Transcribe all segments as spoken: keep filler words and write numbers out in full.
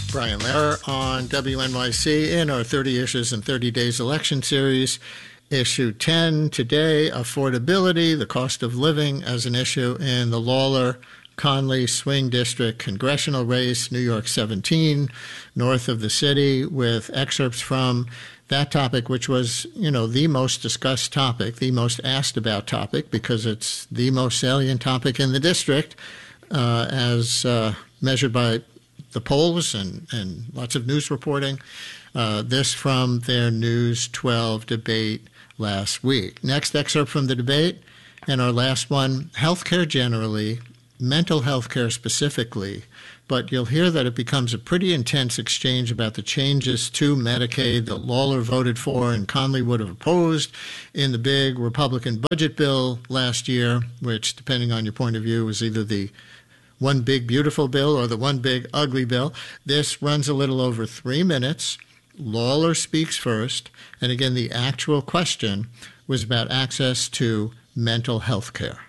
Brian Lehrer on W N Y C in our thirty Issues in thirty Days election series. Issue ten today, affordability, the cost of living as an issue in the Lawler-Conley Swing District congressional race, New York seventeen, north of the city, with excerpts from that topic, which was, you know, the most discussed topic, the most asked about topic, because it's the most salient topic in the district, uh, as uh, measured by the polls and, and lots of news reporting. Uh, this from their News twelve debate last week. Next excerpt from the debate, and our last one, healthcare generally, mental health care specifically, but you'll hear that it becomes a pretty intense exchange about the changes to Medicaid that Lawler voted for and Conley would have opposed in the big Republican budget bill last year, which, depending on your point of view, was either the one big beautiful bill or the one big ugly bill. This runs a little over three minutes. Lawler speaks first, and again, the actual question was about access to mental health care.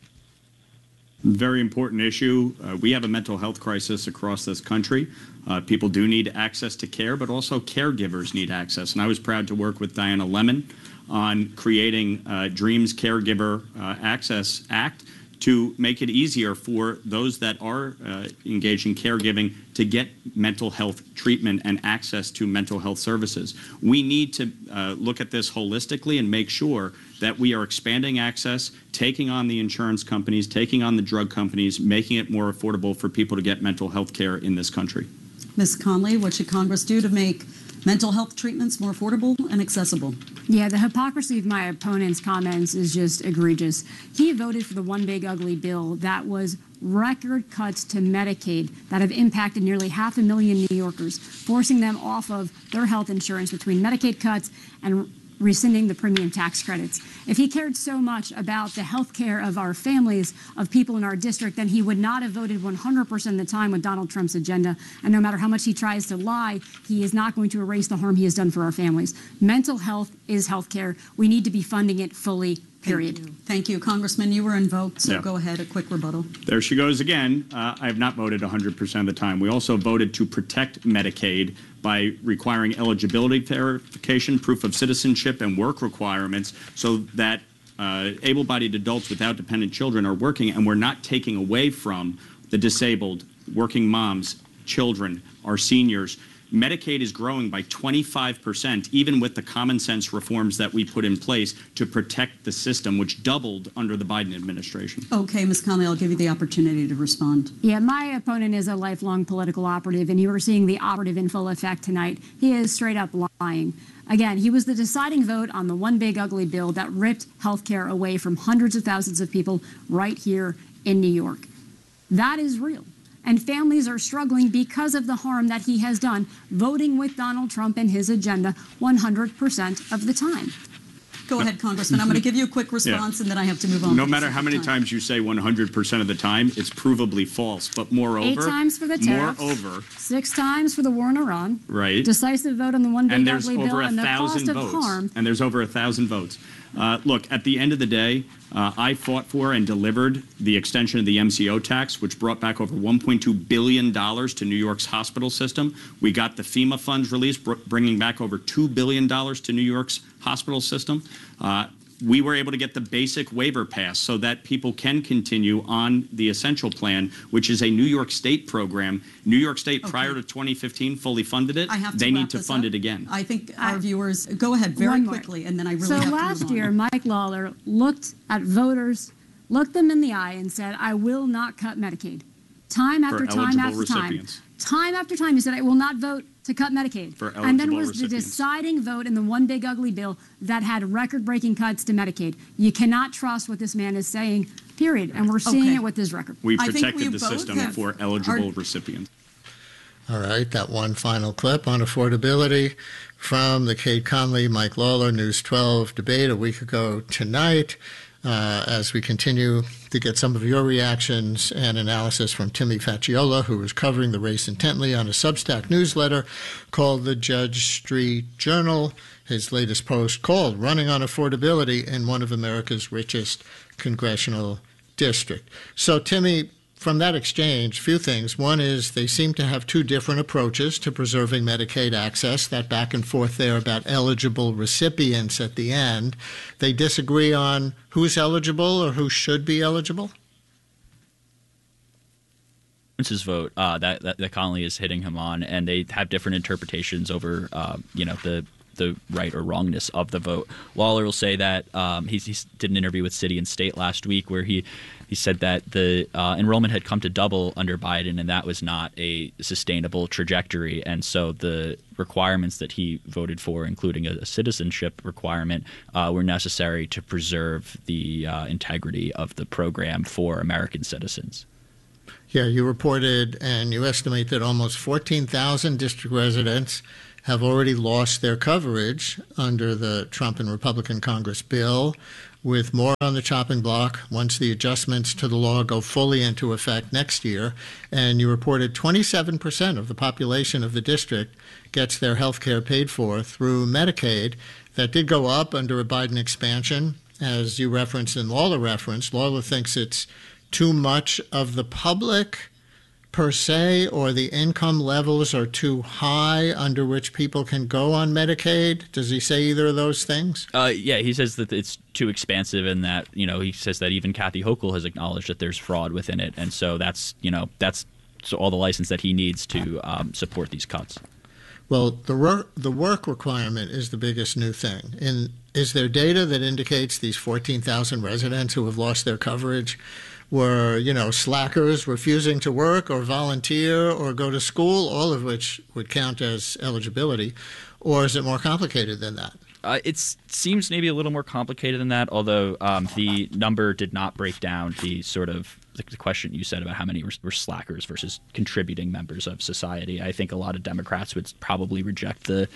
Very important issue. Uh, we have a mental health crisis across this country. Uh, people do need access to care, but also caregivers need access. And I was proud to work with Diana Lemon on creating uh, Dreams Caregiver uh, Access Act to make it easier for those that are uh, engaged in caregiving to get mental health treatment and access to mental health services. We need to uh, look at this holistically and make sure that we are expanding access, taking on the insurance companies, taking on the drug companies, making it more affordable for people to get mental health care in this country. Miz Conley, what should Congress do to make mental health treatments more affordable and accessible? Yeah, the hypocrisy of my opponent's comments is just egregious. He voted for the one big ugly bill that was record cuts to Medicaid that have impacted nearly half a million New Yorkers, forcing them off of their health insurance between Medicaid cuts and rescinding the premium tax credits. If he cared so much about the health care of our families, of people in our district, then he would not have voted one hundred percent of the time with Donald Trump's agenda. And no matter how much he tries to lie, he is not going to erase the harm he has done for our families. Mental health is health care. We need to be funding it fully, period. Thank you. Thank you. Congressman, you were invoked, so yeah. Go ahead, a quick rebuttal. There she goes again. Uh, I have not voted one hundred percent of the time. We also voted to protect Medicaid by requiring eligibility verification, proof of citizenship, and work requirements so that uh, able-bodied adults without dependent children are working, and we're not taking away from the disabled, working moms, children, our seniors. Medicaid is growing by twenty-five percent, even with the common sense reforms that we put in place to protect the system, which doubled under the Biden administration. Okay, Miz Conley, I'll give you the opportunity to respond. Yeah, my opponent is a lifelong political operative, and you are seeing the operative in full effect tonight. He is straight up lying. Again, he was the deciding vote on the one big ugly bill that ripped health care away from hundreds of thousands of people right here in New York. That is real. And families are struggling because of the harm that he has done, voting with Donald Trump and his agenda one hundred percent of the time. Go ahead, Congressman. I'm going to give you a quick response, yeah. and then I have to move on. No matter how many time. times you say one hundred percent of the time, it's provably false. But moreover, eight times for the tariffs, moreover, six times for the war in Iran, right? Decisive vote on the one big ugly bill, and the cost votes, of harm. And there's over a thousand votes. Uh, look, at the end of the day, uh, I fought for and delivered the extension of the M C O tax, which brought back over one point two billion dollars to New York's hospital system. We got the FEMA funds released, br bringing back over two billion dollars to New York's hospital system. Uh, we were able to get the basic waiver passed so that people can continue on the Essential Plan, which is a New York State program. New York State, okay. prior to twenty fifteen, fully funded it. I have to they need to fund up. it again. I think our I, viewers, go ahead very quickly, and then I really so have to move on. So last year, Mike Lawler looked at voters, looked them in the eye, and said, I will not cut Medicaid. Time after For time after recipients. time. Time after time, he said, I will not vote to cut Medicaid. For and then was recipients. the deciding vote in the one big ugly bill that had record-breaking cuts to Medicaid. You cannot trust what this man is saying, period. And we're seeing okay. it with this record. We I protected we the system for eligible recipients. All right, that one final clip on affordability from the Kate Conley, Mike Lawler, News twelve debate a week ago tonight. Uh, as we continue to get some of your reactions and analysis from Timmy Facciola, who is covering the race intently on a Substack newsletter called the Judge Street Journal. His latest post called Running on Affordability in One of America's Richest Congressional District. So, Timmy, from that exchange, few things. One is they seem to have two different approaches to preserving Medicaid access, that back and forth there about eligible recipients at the end. They disagree on who's eligible or who should be eligible. His vote uh, that, that that Connolly is hitting him on, and they have different interpretations over uh, you know the the right or wrongness of the vote. Lawler will say that um, he, he did an interview with City and State last week where he he said that the uh, enrollment had come to double under Biden, and that was not a sustainable trajectory. And so the requirements that he voted for, including a, a citizenship requirement, uh, were necessary to preserve the uh, integrity of the program for American citizens. Yeah, you reported and you estimate that almost fourteen thousand district residents have already lost their coverage under the Trump and Republican Congress bill, with more on the chopping block once the adjustments to the law go fully into effect next year. And you reported twenty-seven percent of the population of the district gets their health care paid for through Medicaid. That did go up under a Biden expansion, as you referenced and Lawler referenced. Lawler thinks it's too much of the public per se, or the income levels are too high under which people can go on Medicaid? Does he say either of those things? Uh, yeah, he says that it's too expansive, and that, you know, he says that even Kathy Hochul has acknowledged that there's fraud within it. And so that's, you know, that's so all the license that he needs to um, support these cuts. Well, the work, the work requirement is the biggest new thing. And is there data that indicates these fourteen thousand residents who have lost their coverage were, you know, slackers refusing to work or volunteer or go to school, all of which would count as eligibility? Or is it more complicated than that? Uh, it seems maybe a little more complicated than that, although um, the number did not break down the sort of the, the question you said about how many were, were slackers versus contributing members of society. I think a lot of Democrats would probably reject the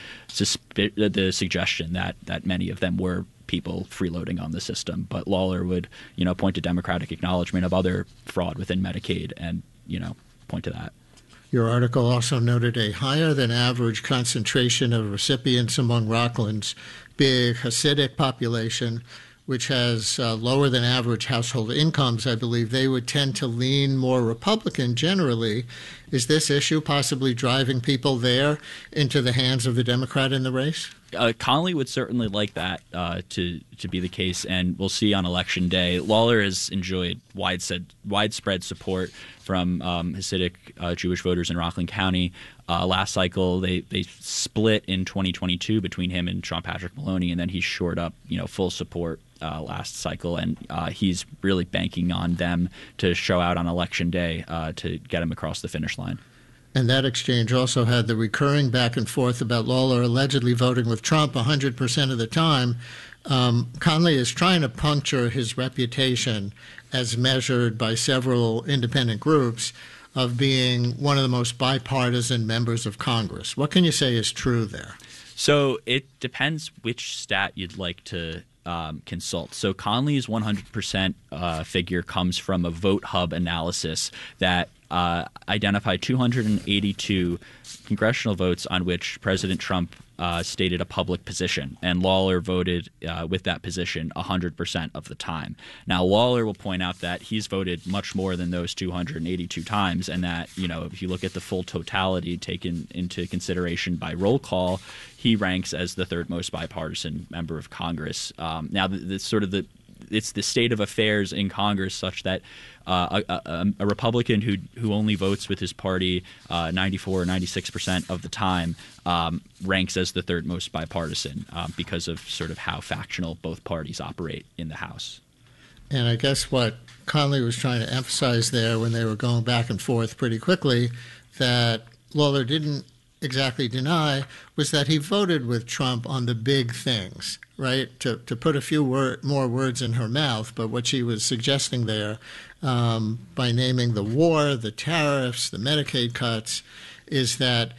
the suggestion that that many of them were people freeloading on the system. But Lawler would, you know, point to Democratic acknowledgement of other fraud within Medicaid and, you know, point to that. Your article also noted a higher than average concentration of recipients among Rockland's big Hasidic population, which has uh, lower than average household incomes. I believe they would tend to lean more Republican generally. Is this issue possibly driving people there into the hands of the Democrat in the race? Uh, Connolly would certainly like that uh, to to be the case, and we'll see on Election Day. Lawler has enjoyed widespread widespread support from um, Hasidic uh, Jewish voters in Rockland County. Uh, last cycle, they they split in twenty twenty-two between him and Sean Patrick Maloney, and then he shored up, you know, full support uh, last cycle, and uh, he's really banking on them to show out on Election Day uh, to get him across the finish line. And that exchange also had the recurring back and forth about Lawler allegedly voting with Trump one hundred percent of the time. Um, Connolly is trying to puncture his reputation, as measured by several independent groups, of being one of the most bipartisan members of Congress. What can you say is true there? So it depends which stat you'd like to Um, consult. So Connolly's one hundred percent uh, figure comes from a Vote Hub analysis that uh, identified two hundred eighty-two congressional votes on which President Trump uh, stated a public position, and Lawler voted uh, with that position one hundred percent of the time. Now, Lawler will point out that he's voted much more than those two hundred eighty-two times, and that, you know, if you look at the full totality taken into consideration by roll call, he ranks as the third most bipartisan member of Congress. Um, now, the, the sort of the it's the state of affairs in Congress such that uh, a, a, a Republican who who only votes with his party uh, ninety-four or ninety-six percent of the time um, ranks as the third most bipartisan um, because of sort of how factional both parties operate in the House. And I guess what Connolly was trying to emphasize there when they were going back and forth pretty quickly, that Lawler didn't exactly deny, was that he voted with Trump on the big things, right? To to put a few word, more words in her mouth, but what she was suggesting there um, by naming the war, the tariffs, the Medicaid cuts, is that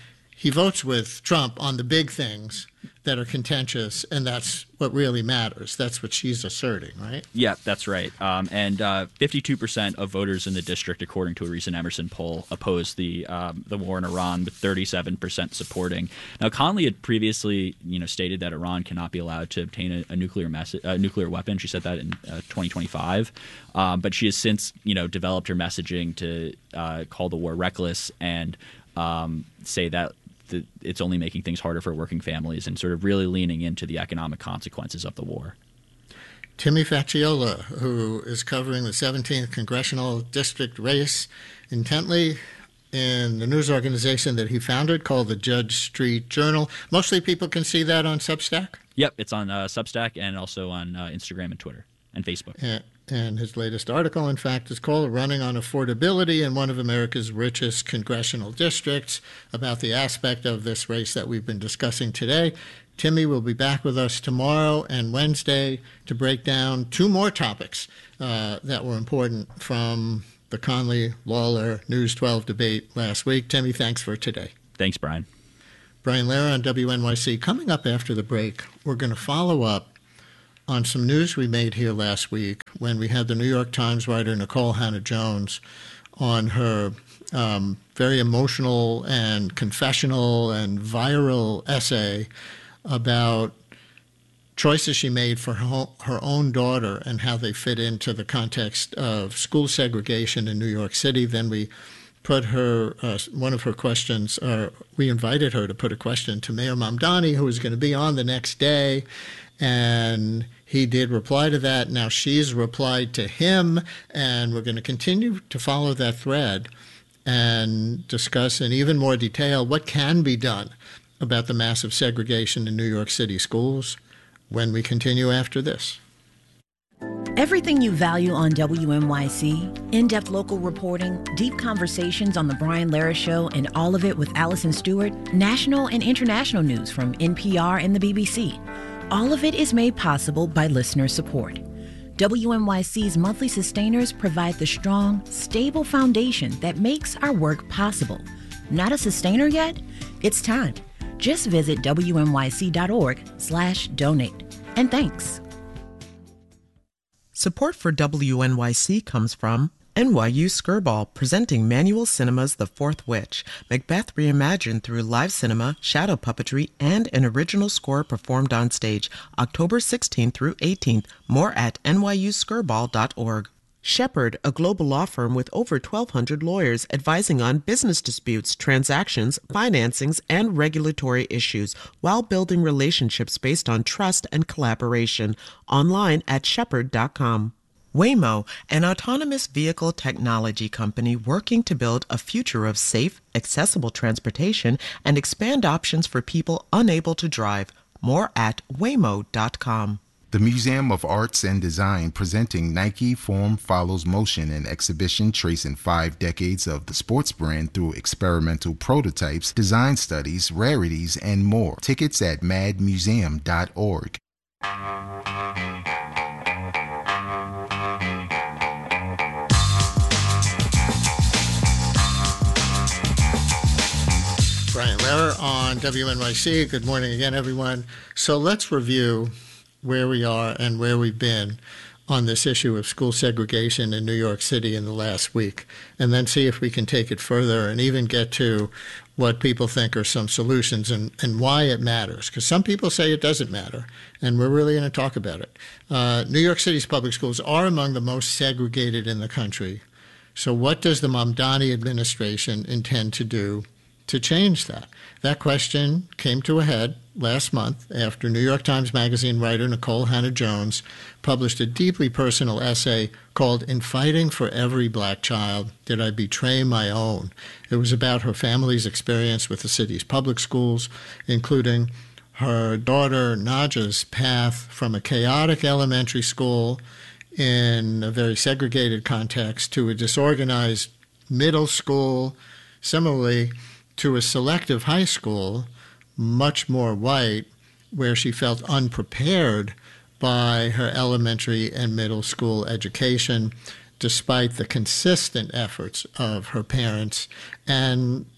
he votes with Trump on the big things that are contentious, and that's what really matters. That's what she's asserting, right? Yeah, that's right. Um, and uh, fifty-two percent of voters in the district, according to a recent Emerson poll, opposed the um, the war in Iran, with thirty-seven percent supporting. Now, Conley had previously, you know, stated that Iran cannot be allowed to obtain a, a nuclear mess- a nuclear weapon. She said that in uh, twenty twenty-five, um, but she has since, you know, developed her messaging to uh, call the war reckless and um, say that that it's only making things harder for working families and sort of really leaning into the economic consequences of the war. Timmy Faciola, who is covering the seventeenth congressional district race intently in the news organization that he founded called the Judge Street Journal. Mostly people can see that on Substack? Yep, it's on uh, Substack and also on uh, Instagram and Twitter and Facebook. And, and his latest article, in fact, is called Running on Affordability in One of America's Richest Congressional Districts, about the aspect of this race that we've been discussing today. Timmy will be back with us tomorrow and Wednesday to break down two more topics uh, that were important from the Conley-Lawler News twelve debate last week. Timmy, thanks for today. Thanks, Brian. Brian Lehrer on W N Y C. Coming up after the break, we're going to follow up on some news we made here last week when we had the New York Times writer Nikole Hannah-Jones on her um, very emotional and confessional and viral essay about choices she made for her, her own daughter and how they fit into the context of school segregation in New York City. Then we put her, uh, one of her questions, or we invited her to put a question to Mayor Mamdani, who was going to be on the next day. And he did reply to that. Now she's replied to him, and we're going to continue to follow that thread and discuss in even more detail what can be done about the massive segregation in New York City schools when we continue after this. Everything you value on W N Y C, in-depth local reporting, deep conversations on The Brian Lehrer Show, and all of it with Allison Stewart, national and international news from N P R and the B B C. All of it is made possible by listener support. W N Y C's monthly sustainers provide the strong, stable foundation that makes our work possible. Not a sustainer yet? It's time. Just visit W N Y C dot org slash donate. And thanks. Support for W N Y C comes from N Y U Skirball, presenting Manual Cinema's The Fourth Witch, Macbeth reimagined through live cinema, shadow puppetry, and an original score performed on stage, October sixteenth through eighteenth. More at N Y U skirball dot org. Shepherd, a global law firm with over twelve hundred lawyers advising on business disputes, transactions, financings, and regulatory issues while building relationships based on trust and collaboration. Online at shepherd dot com. Waymo, an autonomous vehicle technology company working to build a future of safe, accessible transportation and expand options for people unable to drive. More at waymo dot com. The Museum of Arts and Design presenting Nike Form Follows Motion, an exhibition tracing five decades of the sports brand through experimental prototypes, design studies, rarities, and more. Tickets at mad museum dot org. Brian Lehrer on W N Y C. Good morning again, everyone. So let's review where we are and where we've been on this issue of school segregation in New York City in the last week, and then see if we can take it further and even get to what people think are some solutions and, and why it matters. Because some people say it doesn't matter, and we're really going to talk about it. Uh, New York City's public schools are among the most segregated in the country. So what does the Mamdani administration intend to do to change that? That question came to a head last month after New York Times Magazine writer Nikole Hannah-Jones published a deeply personal essay called "In Fighting for Every Black Child, Did I Betray My Own?" It was about her family's experience with the city's public schools, including her daughter Naja's path from a chaotic elementary school in a very segregated context to a disorganized middle school, similarly to a selective high school, much more white, where she felt unprepared by her elementary and middle school education, despite the consistent efforts of her parents and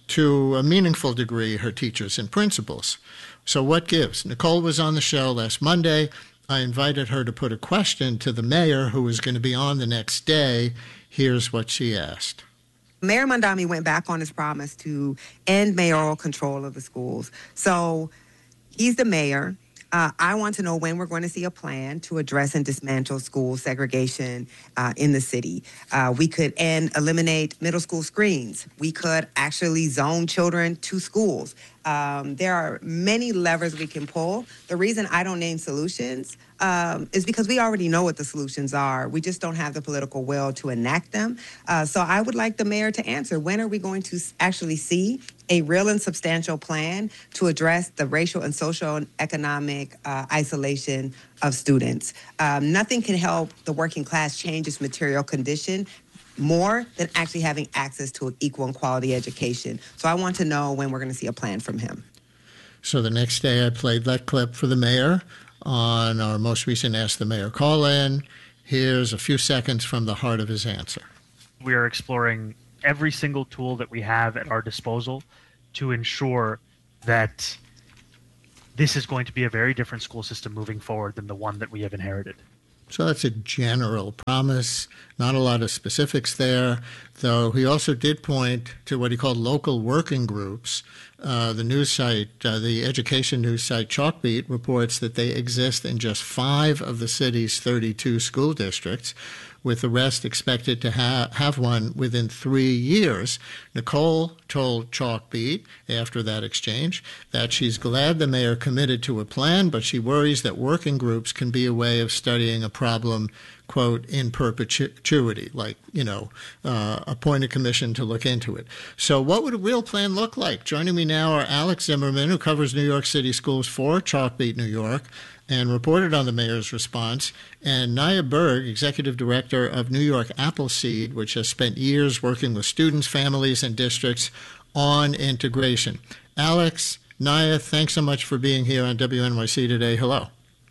to a meaningful degree, her teachers and principals. So what gives? Nicole was on the show last Monday. I invited her to put a question to the mayor, who was going to be on the next day. Here's what she asked. Mayor Mamdani went back on his promise to end mayoral control of the schools. So he's the mayor. Uh, I want to know when we're going to see a plan to address and dismantle school segregation uh, in the city. Uh, we could end, eliminate middle school screens. We could actually zone children to schools. Um, there are many levers we can pull. The reason I don't name solutions um, is because we already know what the solutions are. We just don't have the political will to enact them. Uh, so I would like the mayor to answer, when are we going to actually see a real and substantial plan to address the racial and social and economic uh, isolation of students? Um, nothing can help the working class change its material condition more than actually having access to an equal and quality education. So I want to know when we're going to see a plan from him. So the next day I played that clip for the mayor on our most recent Ask the Mayor call-in. Here's a few seconds from the heart of his answer. We are exploring every single tool that we have at our disposal to ensure that this is going to be a very different school system moving forward than the one that we have inherited. So that's a general promise, not a lot of specifics there, though he also did point to what he called local working groups. Uh, the news site, uh, the education news site Chalkbeat, reports that they exist in just five of the city's thirty-two school districts, with the rest expected to ha- have one within three years. Nicole told Chalkbeat after that exchange that she's glad the mayor committed to a plan, but she worries that working groups can be a way of studying a problem, quote, in perpetuity, like, you know, uh, appoint a commission to look into it. So what would a real plan look like? Joining me now are Alex Zimmerman, who covers New York City schools for Chalkbeat New York and reported on the mayor's response, and Naya Berg, executive director of New York Appleseed, which has spent years working with students, families, and districts on integration. Alex, Naya, thanks so much for being here on W N Y C today. Hello.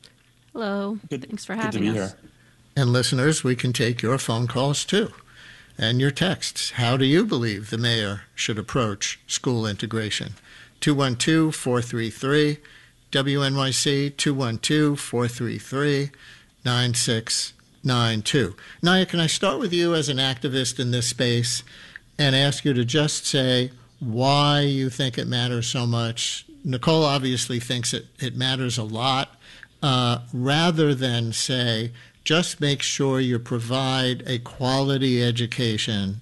Hello. Good, Thanks for good having to be us. Here. And listeners, we can take your phone calls too, and your texts. How do you believe the mayor should approach school integration? two one two, four three three, W N Y C, two one two, four three three, nine six nine two. Naya, can I start with you as an activist in this space and ask you to just say why you think it matters so much? Nicole obviously thinks it, it matters a lot, uh, rather than say, just make sure you provide a quality education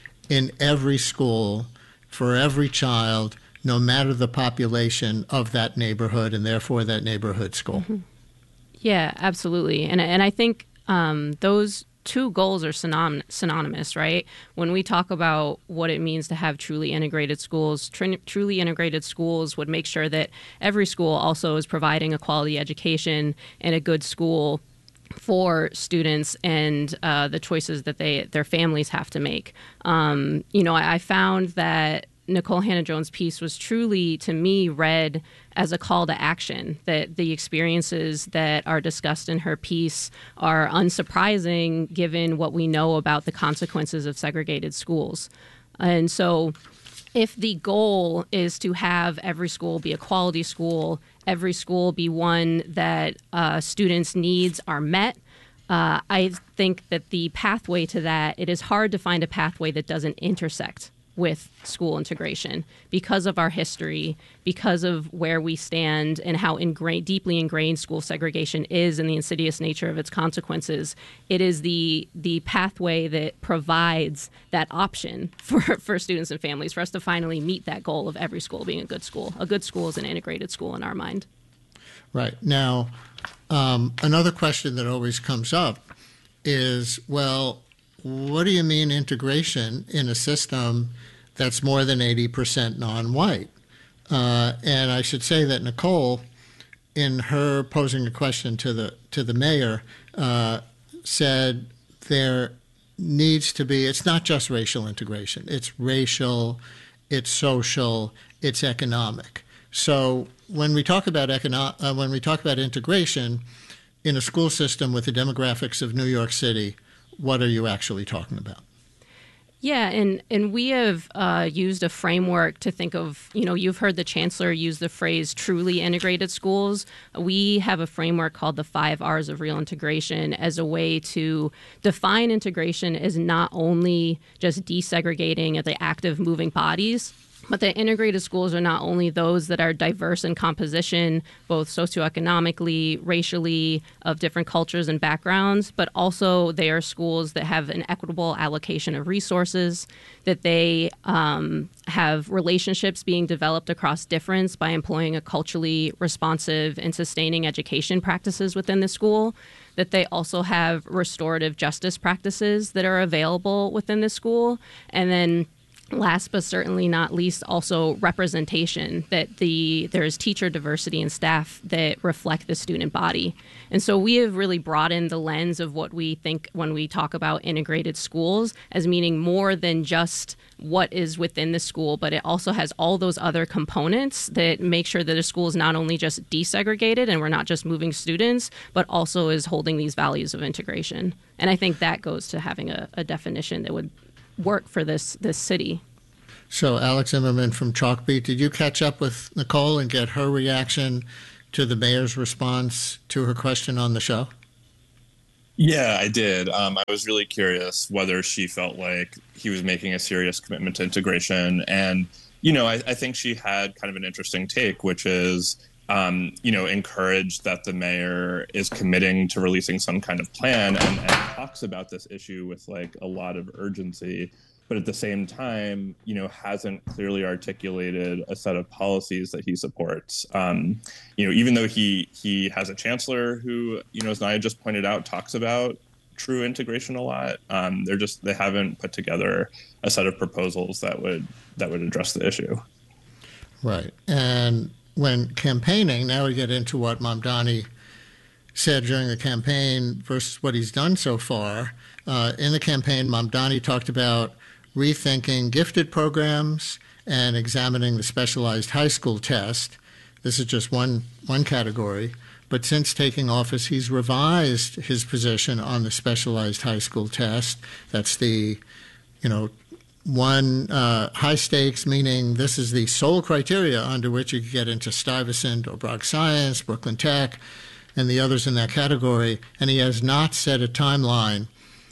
in every school for every child, no matter the population of that neighborhood and therefore that neighborhood school. Mm-hmm. Yeah, absolutely. And and I think um, those two goals are synonym- synonymous, right? When we talk about what it means to have truly integrated schools, tr- truly integrated schools would make sure that every school also is providing a quality education and a good school for students and uh, the choices that they their families have to make. Um, you know, I, I found that Nicole Hannah-Jones' piece was truly, to me, read as a call to action, that the experiences that are discussed in her piece are unsurprising given what we know about the consequences of segregated schools. And so if the goal is to have every school be a quality school, every school be one that uh, students' needs are met, uh, I think that the pathway to that, it is hard to find a pathway that doesn't intersect with school integration because of our history, because of where we stand and how ingrained, deeply ingrained school segregation is and the insidious nature of its consequences. It is the the pathway that provides that option for, for students and families for us to finally meet that goal of every school being a good school. A good school is an integrated school in our mind. Right. Now, um, another question that always comes up is, well, what do you mean integration in a system that's more than eighty percent non-white? Uh, and I should say that Nicole, in her posing a question to the to the mayor, uh, said there needs to be, it's not just racial integration, it's racial, it's social, it's economic. So when we talk about econo- uh, when we talk about integration in a school system with the demographics of New York City, what are you actually talking about? Yeah, and, and we have uh, used a framework to think of, you know, you've heard the chancellor use the phrase truly integrated schools. We have a framework called the five R's of real integration as a way to define integration as not only just desegregating at the act of moving bodies, but the integrated schools are not only those that are diverse in composition, both socioeconomically, racially, of different cultures and backgrounds, but also they are schools that have an equitable allocation of resources, that they um, have relationships being developed across difference by employing a culturally responsive and sustaining education practices within the school, that they also have restorative justice practices that are available within the school, and then last but certainly not least, also representation, that the there's teacher diversity and staff that reflect the student body. And so we have really broadened the lens of what we think when we talk about integrated schools as meaning more than just what is within the school, but it also has all those other components that make sure that a school is not only just desegregated and we're not just moving students, but also is holding these values of integration. And I think that goes to having a, a definition that would work for this this city. So Alex Zimmerman from Chalkbeat, did you catch up with Nicole and get her reaction to the mayor's response to her question on the show? Yeah, I did. Um, I was really curious whether she felt like he was making a serious commitment to integration. And, you know, I, I think she had kind of an interesting take, which is, um, you know, encouraged that the mayor is committing to releasing some kind of plan and, and talks about this issue with like a lot of urgency, but at the same time, you know, hasn't clearly articulated a set of policies that he supports. Um, you know, even though he he has a chancellor who, you know, as Naya just pointed out, talks about true integration a lot, um, they're just they haven't put together a set of proposals that would that would address the issue. Right, and when campaigning, now we get into what Mamdani said during the campaign versus what he's done so far. Uh, in the campaign, Mamdani talked about rethinking gifted programs and examining the specialized high school test. This is just one one category. But since taking office, he's revised his position on the specialized high school test. That's the, you know, one uh, high stakes, meaning this is the sole criteria under which you can get into Stuyvesant or Brock Science, Brooklyn Tech, and the others in that category. And he has not set a timeline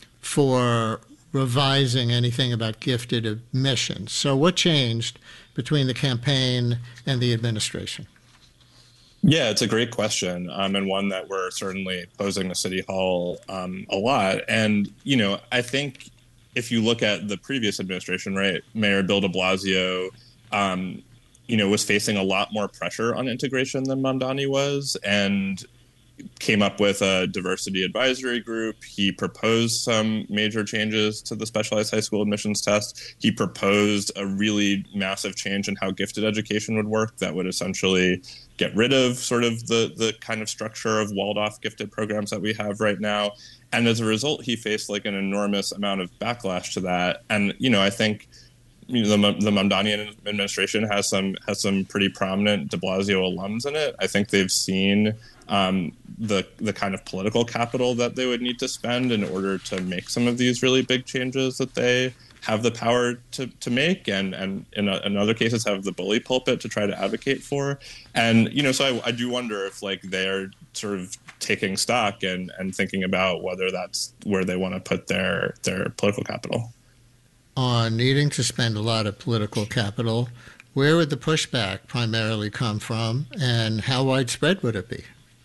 for revising anything about gifted admissions. So what changed between the campaign and the administration? Yeah, it's a great question, um, and one that we're certainly posing to City Hall um, a lot. And, you know, I think if you look at the previous administration, right, Mayor Bill de Blasio, um, you know, was facing a lot more pressure on integration than Mamdani was, and came up with a diversity advisory group. He proposed some major changes to the specialized high school admissions test. He proposed a really massive change in how gifted education would work that would essentially get rid of sort of the the kind of structure of walled off gifted programs that we have right now. And as a result, he faced like an enormous amount of backlash to that. And, you know, I think you know, the, the Mamdani administration has some has some pretty prominent de Blasio alums in it. I think they've seen um, the the kind of political capital that they would need to spend in order to make some of these really big changes that they have the power to, to make, and and in, a, in other cases have the bully pulpit to try to advocate for. And, you know, so I, I do wonder if like they're sort of taking stock and, and thinking about whether that's where they want to put their their political capital. On needing to spend a lot of political capital, where would the pushback primarily come from, and how widespread would it be?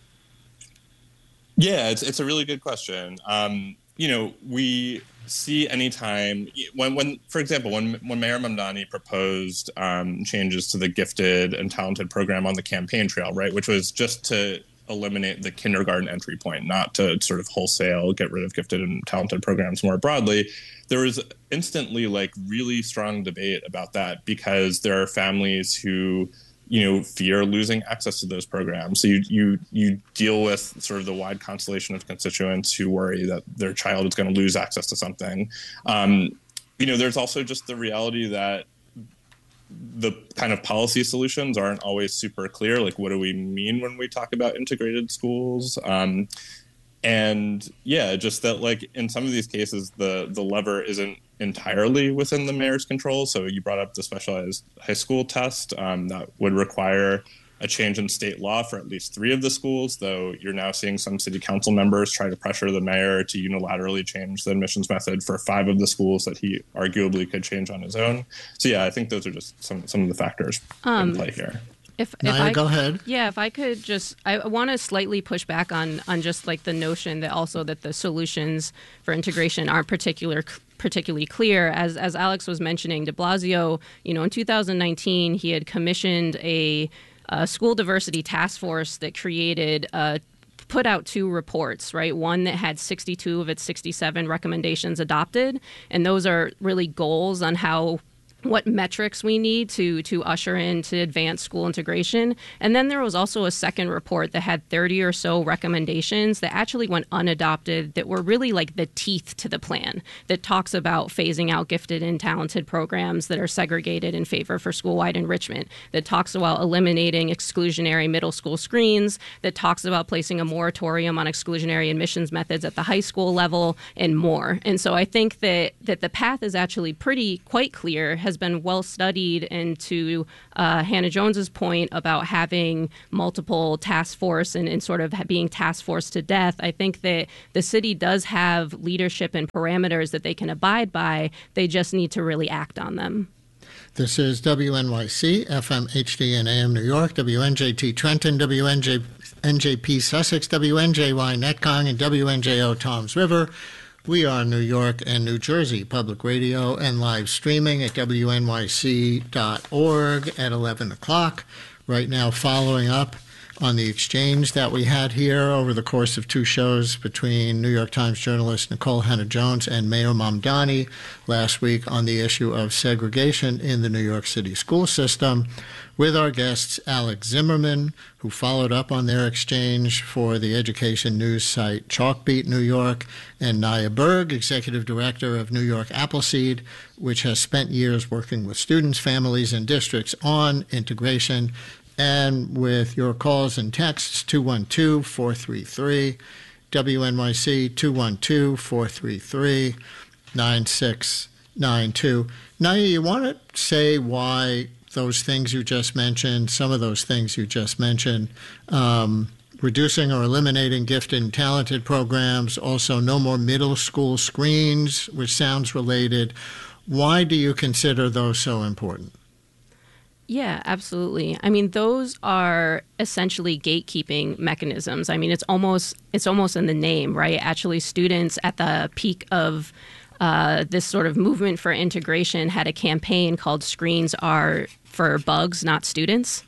Yeah, it's it's a really good question. Um, you know, we see anytime when, when, for example, when when Mayor Mamdani proposed um, changes to the gifted and talented program on the campaign trail, right, which was just to eliminate the kindergarten entry point, not to sort of wholesale get rid of gifted and talented programs more broadly. There was instantly like really strong debate about that because there are families who, you know, fear losing access to those programs. So you you you deal with sort of the wide constellation of constituents who worry that their child is going to lose access to something. Um, you know, there's also just the reality that the kind of policy solutions aren't always super clear. Like, what do we mean when we talk about integrated schools? Um, and yeah, just that like in some of these cases, the the lever isn't entirely within the mayor's control. So you brought up the specialized high school test um, that would require a change in state law for at least three of the schools, though you're now seeing some city council members try to pressure the mayor to unilaterally change the admissions method for five of the schools that he arguably could change on his own. So yeah, I think those are just some, some of the factors um, in play here. If, if Naya, I, go ahead. Yeah, if I could just, I want to slightly push back on on just like the notion that also that the solutions for integration aren't particular particularly clear. As as Alex was mentioning, De Blasio, you know, in two thousand nineteen, he had commissioned a, a school diversity task force that created uh, put out two reports, right? One that had sixty-two of its sixty-seven recommendations adopted, and those are really goals on how what metrics we need to to usher in to advance school integration. And then there was also a second report that had thirty or so recommendations that actually went unadopted that were really like the teeth to the plan, that talks about phasing out gifted and talented programs that are segregated in favor for school-wide enrichment, that talks about eliminating exclusionary middle school screens, that talks about placing a moratorium on exclusionary admissions methods at the high school level, and more. And so I think that that the path is actually pretty quite clear, has been well studied, and to uh, Hannah Jones's point about having multiple task force and, and sort of being task force to death, I think that the city does have leadership and parameters that they can abide by. They just need to really act on them. This is W N Y C, F M H D and A M New York, W N J T Trenton, W N J, N J P Sussex, W N J Y Netcong, and W N J O Toms River. We are New York and New Jersey Public Radio and live streaming at W N Y C dot org at eleven o'clock. Right now, following up on the exchange that we had here over the course of two shows between New York Times journalist Nikole Hannah-Jones and Mayor Mamdani last week on the issue of segregation in the New York City school system, with our guests Alex Zimmerman, who followed up on their exchange for the education news site Chalkbeat New York, and Naya Berg, Executive Director of New York Appleseed, which has spent years working with students, families, and districts on integration. And with your calls and texts, two one two, four three three, W N Y C, two one two, four three three, nine six nine two. Naya, you want to say why those things you just mentioned, some of those things you just mentioned, um, reducing or eliminating gifted and talented programs, also no more middle school screens, which sounds related. Why do you consider those so important? Yeah, absolutely. I mean, those are essentially gatekeeping mechanisms. I mean, it's almost it's almost in the name, right? Actually, students at the peak of uh, this sort of movement for integration had a campaign called Screens Are for Bugs, Not Students.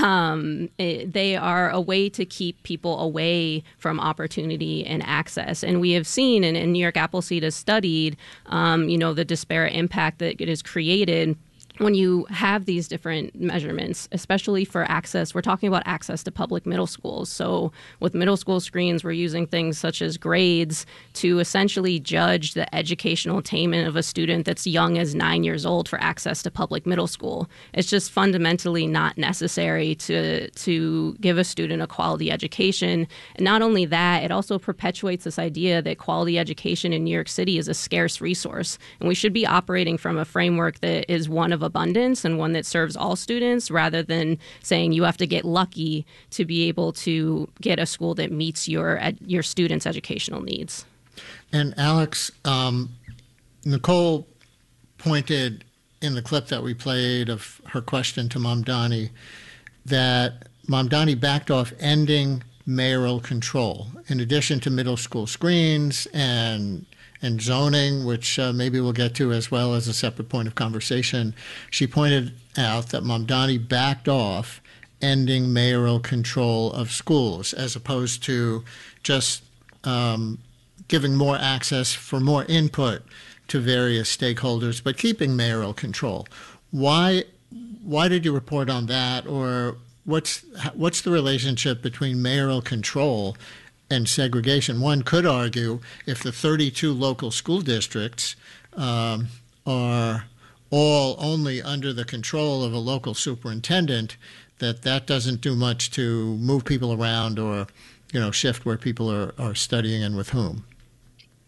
Um, it, they are a way to keep people away from opportunity and access. And we have seen, and, and New York Appleseed has studied, um, you know, the disparate impact that it has created when you have these different measurements, especially for access. We're talking about access to public middle schools. So with middle school screens, we're using things such as grades to essentially judge the educational attainment of a student that's young as nine years old for access to public middle school. It's just fundamentally not necessary to, to give a student a quality education. And not only that, it also perpetuates this idea that quality education in New York City is a scarce resource. And we should be operating from a framework that is one of abundance and one that serves all students, rather than saying you have to get lucky to be able to get a school that meets your ed- your students' educational needs. And Alex, um, Nikole pointed in the clip that we played of her question to Mamdani that Mamdani backed off ending mayoral control, in addition to middle school screens and and zoning, which uh, maybe we'll get to as well as a separate point of conversation. She pointed out that Mamdani backed off ending mayoral control of schools, as opposed to just um, giving more access for more input to various stakeholders, but keeping mayoral control. Why, why did you report on that, or what's what's the relationship between mayoral control and segregation? One could argue if the thirty-two local school districts um, are all only under the control of a local superintendent, that that doesn't do much to move people around or, you know, shift where people are, are studying and with whom.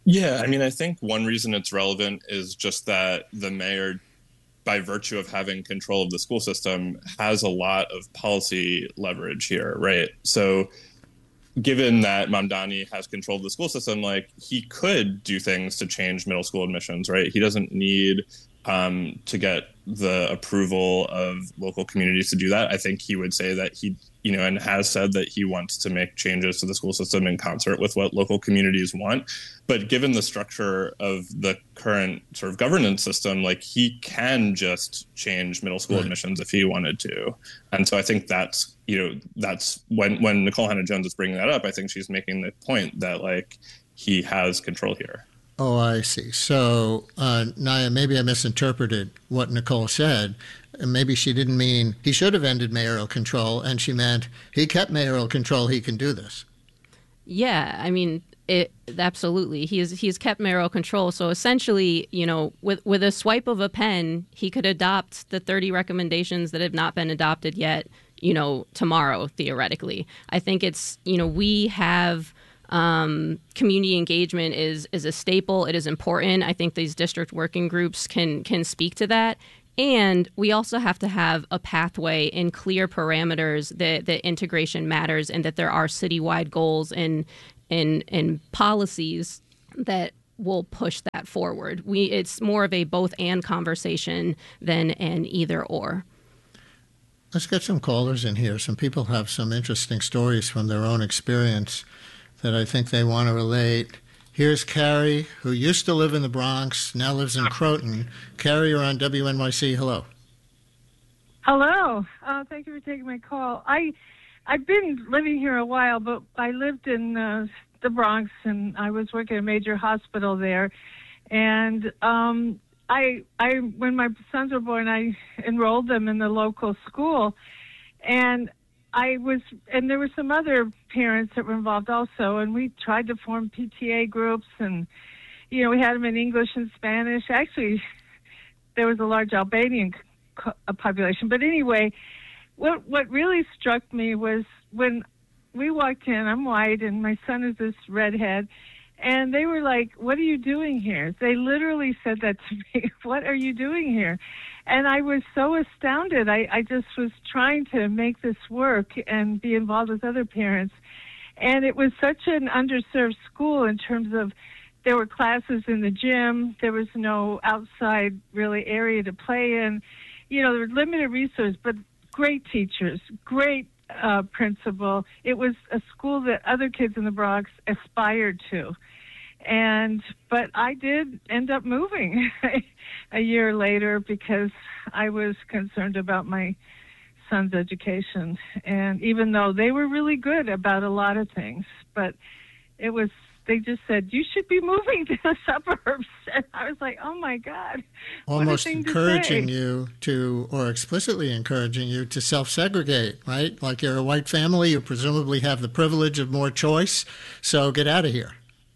Yeah, I mean, I think one reason it's relevant is just that the mayor, by virtue of having control of the school system, has a lot of policy leverage here, right? So given that Mamdani has control of the school system, like, he could do things to change middle school admissions, right? He doesn't need um, to get the approval of local communities to do that. I think he would say that he, you know, and has said that he wants to make changes to the school system in concert with what local communities want. But given the structure of the current sort of governance system, like, he can just change middle school right. admissions if he wanted to. And so I think that's, you know, that's when, when Nikole Hannah-Jones is bringing that up, I think she's making the point that, like, he has control here. Oh, I see. So, uh, Naya, maybe I misinterpreted what Nikole said. Maybe she didn't mean he should have ended mayoral control, and she meant he kept mayoral control, he can do this. Yeah, I mean, it, absolutely. He's he's kept mayoral control. So essentially, you know, with, with a swipe of a pen, he could adopt the thirty recommendations that have not been adopted yet, you know, tomorrow, theoretically. I think it's, you know, we have... Um, community engagement is is a staple. It is important. I think these district working groups can can speak to that. And we also have to have a pathway and clear parameters that, that integration matters and that there are citywide goals and, and, and policies that will push that forward. We It's more of a both and conversation than an either or. Let's get some callers in here. Some people have some interesting stories from their own experience that I think they want to relate. Here's Carrie, who used to live in the Bronx, now lives in Croton. Carrie, you're on W N Y C. Hello. Hello. Uh, thank you for taking my call. I, I've been living here a while, but I lived in uh, the Bronx, and I was working at a major hospital there. And um, I, I, when my sons were born, I enrolled them in the local school. And I was, and there were some other parents that were involved also, and we tried to form P T A groups, and, you know, we had them in English and Spanish. Actually, there was a large Albanian co- population. But anyway, what what really struck me was when we walked in, I'm white, and my son is this redhead, and they were like, "What are you doing here?" They literally said that to me, "What are you doing here?" And I was so astounded. I, I just was trying to make this work and be involved with other parents. And it was such an underserved school in terms of there were classes in the gym. There was no outside really area to play in. You know, there were limited resources, but great teachers, great uh, principal. It was a school that other kids in the Bronx aspired to. And but I did end up moving a year later because I was concerned about my son's education. And even though they were really good about a lot of things, but it was, they just said, "You should be moving to the suburbs." And I was like, oh my God. Almost encouraging you to, or explicitly encouraging you to self-segregate, right? Like, you're a white family, you presumably have the privilege of more choice, so get out of here.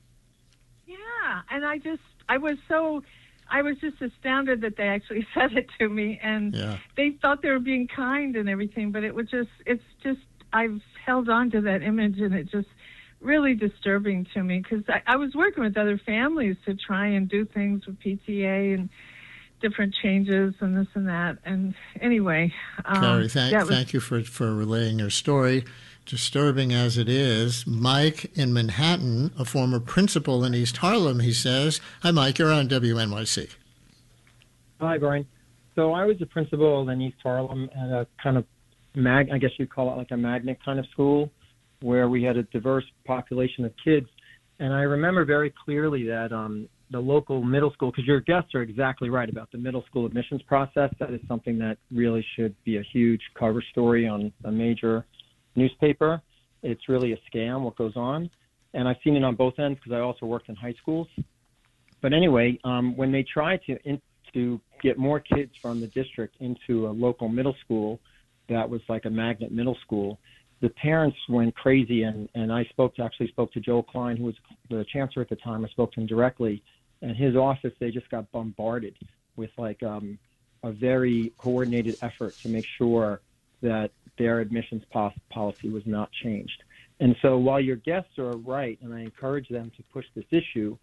And I just, I was so, I was just astounded that they actually said it to me, and yeah. they thought they were being kind and everything, but it was just, it's just, I've held on to that image, and it just really disturbing to me, because I, I was working with other families to try and do things with P T A and different changes and this and that. And anyway, um, Carrie, thank, was, thank you for, for relaying your story. Disturbing as it is, Mike in Manhattan, a former principal in East Harlem, he says. Hi, Mike. You're on W N Y C. Hi, Brian. So I was a principal in East Harlem at a kind of mag, I guess you'd call it like a magnet kind of school, where we had a diverse population of kids. And I remember very clearly that um, the local middle school, because your guests are exactly right about the middle school admissions process. That is something that really should be a huge cover story on a major newspaper. It's really a scam what goes on, and I've seen it on both ends because I also worked in high schools. But anyway, um, when they tried to in, to get more kids from the district into a local middle school that was like a magnet middle school, the parents went crazy, and, and I spoke to, actually spoke to Joel Klein, who was the chancellor at the time. I spoke to him directly, and his office, they just got bombarded with like um, a very coordinated effort to make sure that their admissions pos- policy was not changed. And so while your guests are right, and I encourage them to push this issue,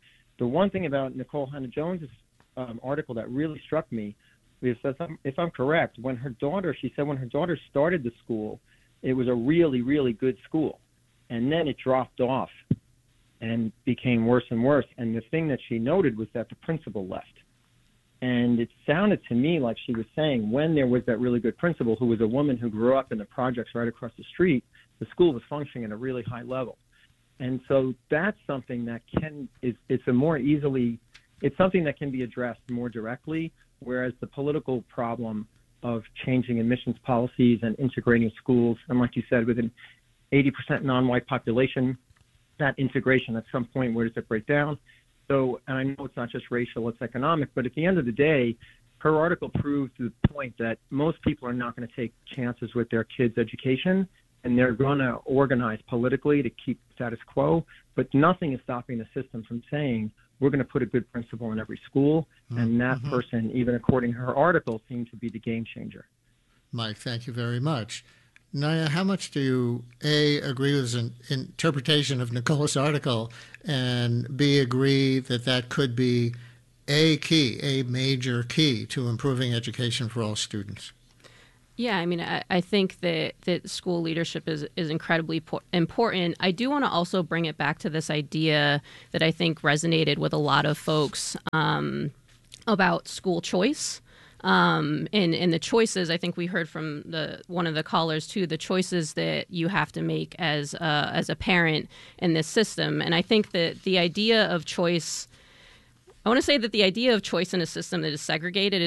the one thing about Nicole Hannah-Jones' um, article that really struck me is that if I'm correct, when her daughter, she said when her daughter started the school, it was a really, really good school. And then it dropped off and became worse and worse. And the thing that she noted was that the principal left. And it sounded to me like she was saying when there was that really good principal, who was a woman who grew up in the projects right across the street, the school was functioning at a really high level. And so that's something that can, is it's a more easily, it's something that can be addressed more directly, whereas the political problem of changing admissions policies and integrating schools, and like you said, with an eighty percent non-white population, that integration at some point, where does it break down? So, and I know it's not just racial, it's economic, but at the end of the day, her article proved to the point that most people are not going to take chances with their kids' education, and they're going to organize politically to keep status quo, but nothing is stopping the system from saying, we're going to put a good principal in every school, mm-hmm. and that mm-hmm. person, even according to her article, seemed to be the game changer. Mike, thank you very much. Naya, how much do you, A, agree with an interpretation of Nicole's article, and B, agree that that could be a key, a major key to improving education for all students? Yeah, I mean, I, I think that, that school leadership is, is incredibly po- important. I do want to also bring it back to this idea that I think resonated with a lot of folks um, about school choice. Um, and, and the choices, I think we heard from the one of the callers too, the choices that you have to make as a, as a parent in this system. And I think that the idea of choice, I want to say that the idea of choice in a system that is segregated